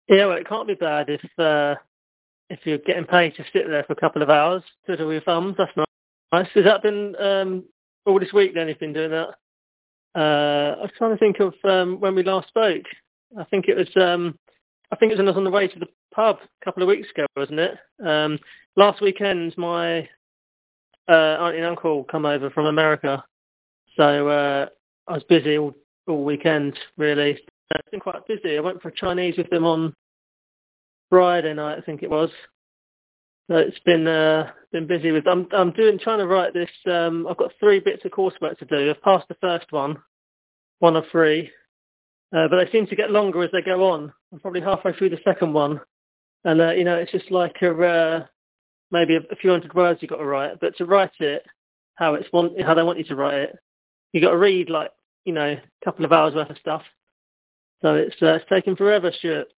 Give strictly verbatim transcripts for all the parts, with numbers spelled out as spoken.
Yeah, well, it can't be bad if uh, if you're getting paid to sit there for a couple of hours, twiddle your thumbs. That's nice. Has that been um, all this week then you've been doing that? Uh, I was trying to think of um, when we last spoke. I think it was um, I think it was when I was on the way to the pub a couple of weeks ago, wasn't it? Um, last weekend, my uh, auntie and uncle come over from America, so uh, I was busy all, all weekend, really. It's been quite busy. I went for Chinese with them on Friday night, I think it was. So it's been uh, been busy with. I'm I'm doing trying to write this. Um, I've got three bits of coursework to do. I've passed the first one, one of three, uh, but they seem to get longer as they go on. I'm probably halfway through the second one, and uh, you know it's just like a uh, maybe a, a few hundred words you've got to write. But to write it, how it's want how they want you to write it, you got to read like you know a couple of hours worth of stuff. So it's uh, it's taken forever, Stuart.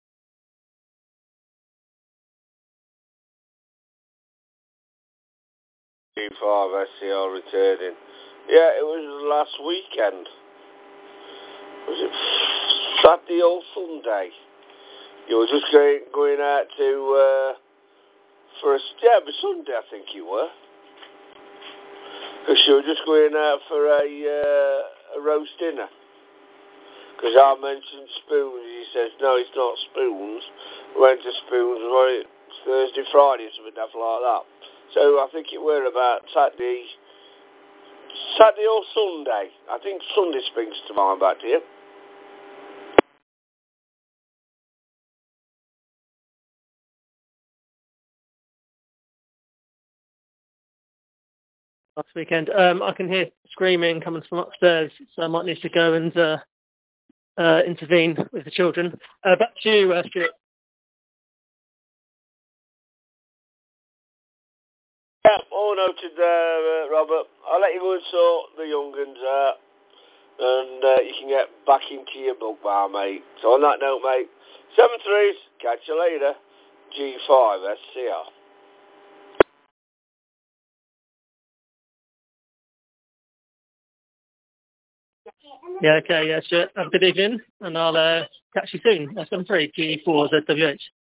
G five S C R returning. Yeah, it was last weekend. Was it Saturday or Sunday? You were just going going out to uh, for a yeah, it was Sunday I think you were. Because you were just going out for a uh, a roast dinner. Because I mentioned spoons, he says no, it's not spoons. We went to spoons, right? Thursday, Friday, or something like that. So I think it were about Saturday, Saturday or Sunday. I think Sunday springs to mind back to you. Last weekend, um, I can hear screaming coming from upstairs, so I might need to go and uh, uh, intervene with the children. Uh, back to you, uh, Stuart. Yeah, all noted there, uh, Robert. I'll let you go and sort the young uns out, and uh, you can get back into your book bar, mate. So on that note, mate, seven threes, catch you later. G five S C R. Yeah, okay, yeah, Stuart. Have a good evening, and I'll uh, catch you soon. S M three G four Z W H.